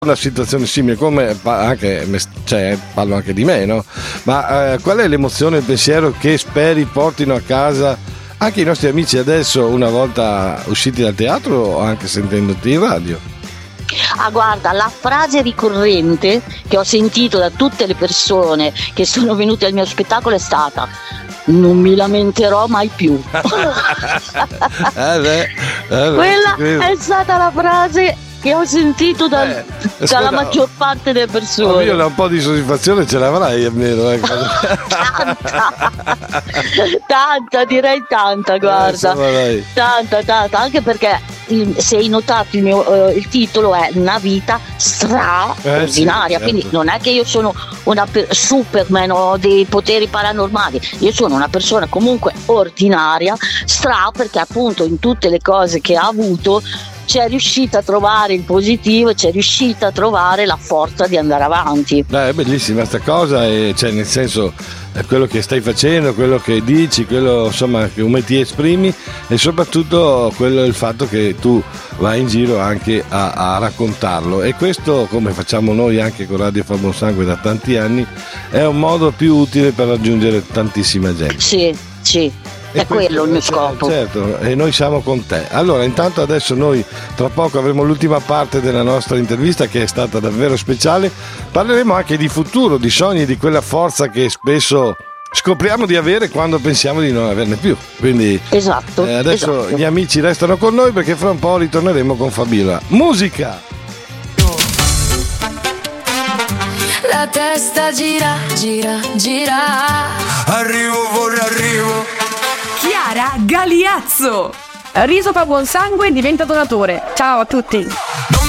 una situazione simile, come anche, cioè, parlo anche di me, no? Ma qual è l'emozione, il pensiero che speri portino a casa anche i nostri amici adesso, una volta usciti dal teatro o anche sentendoti in radio? Guarda, la frase ricorrente che ho sentito da tutte le persone che sono venute al mio spettacolo è stata: non mi lamenterò mai più. Quella è stata la frase che ho sentito dalla maggior parte delle persone. Io un po' di soddisfazione ce l'avrai almeno. Tanta, direi tanta, guarda. Tanta, anche perché se hai notato il titolo è Una vita straordinaria, sì, quindi non è che io sono una Superman, ho dei poteri paranormali, io sono una persona comunque ordinaria, perché appunto in tutte le cose che ha avuto c'è riuscita a trovare il positivo, c'è riuscita a trovare la forza di andare avanti. È bellissima sta cosa, e cioè, nel senso, quello che stai facendo, quello che dici, quello insomma come ti esprimi, e soprattutto quello, il fatto che tu vai in giro anche a raccontarlo, e questo, come facciamo noi anche con Radio Fa Buon Sangue da tanti anni, è un modo più utile per raggiungere tantissima gente. Sì. È quello il mio scopo. Certo, e noi siamo con te. Allora, intanto adesso noi tra poco avremo l'ultima parte della nostra intervista, che è stata davvero speciale. Parleremo anche di futuro, di sogni, di quella forza che spesso scopriamo di avere quando pensiamo di non averne più. Quindi esatto, adesso gli amici restano con noi, perché fra un po' ritorneremo con Fabiola. Musica! La testa gira. Arrivo. Chiara Galiazzo. Riso Fa Buon Sangue diventa donatore. Ciao a tutti. Non